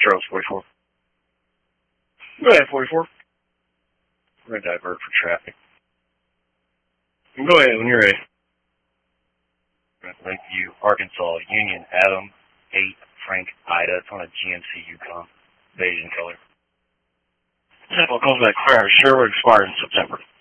Charles 44. Go ahead, 44. We're going to divert for traffic. Go ahead when you're ready. Lakeview, Arkansas, Union, Adam, 8, Frank, Ida. It's on a GMC Yukon, beige in color. Simple calls back fire. Sherwood expires in September.